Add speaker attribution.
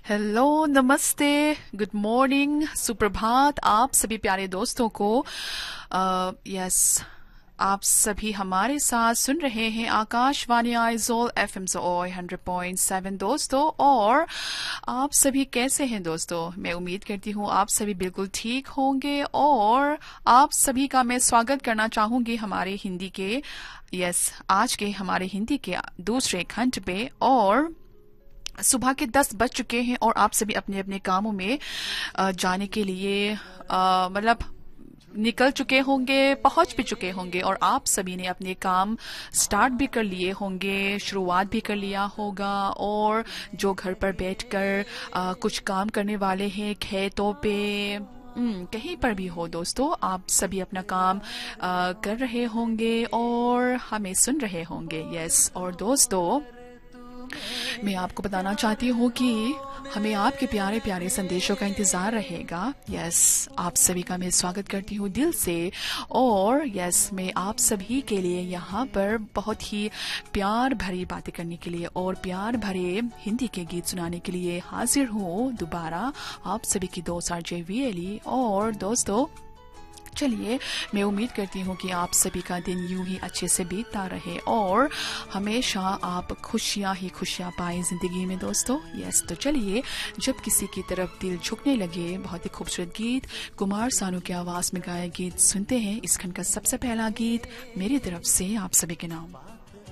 Speaker 1: Hello, नमस्ते, good morning, सुप्रभात आप सभी प्यारे दोस्तों को। यस, आप सभी हमारे साथ सुन रहे हैं आकाशवाणी आइजोल एफएम 100.7 दोस्तों। और आप सभी कैसे हैं दोस्तों? मैं उम्मीद करती हूँ आप सभी बिल्कुल ठीक होंगे। और आप सभी का मैं स्वागत करना चाहूंगी हमारे हिंदी के आज के हमारे हिंदी के दूसरे खंड पे। और सुबह के 10 बज चुके हैं और आप सभी अपने अपने कामों में जाने के लिए मतलब निकल चुके होंगे, पहुंच भी चुके होंगे। और आप सभी ने अपने काम स्टार्ट भी कर लिए होंगे, शुरुआत भी कर लिया होगा। और जो घर पर बैठकर कुछ काम करने वाले हैं, खेतों पे, कहीं पर भी हो दोस्तों, आप सभी अपना काम कर रहे होंगे और हमें सुन रहे होंगे। और दोस्तों, मैं आपको बताना चाहती हूँ कि हमें आपके प्यारे प्यारे संदेशों का इंतजार रहेगा। आप सभी का मैं स्वागत करती हूँ दिल से। और मैं आप सभी के लिए यहाँ पर बहुत ही प्यार भरी बातें करने के लिए और प्यार भरे हिंदी के गीत सुनाने के लिए हाजिर हूँ दोबारा, आप सभी की दोस्त आरजे वीएली। और दोस्तों, चलिए, मैं उम्मीद करती हूँ कि आप सभी का दिन यूं ही अच्छे से बीतता रहे और हमेशा आप खुशियाँ ही खुशियाँ पाएं जिंदगी में दोस्तों। तो चलिए, जब किसी की तरफ दिल झुकने लगे, बहुत ही खूबसूरत गीत कुमार सानू की आवाज में गाया गीत सुनते हैं। इस खंड का सबसे पहला गीत मेरी तरफ से आप सभी के नाम।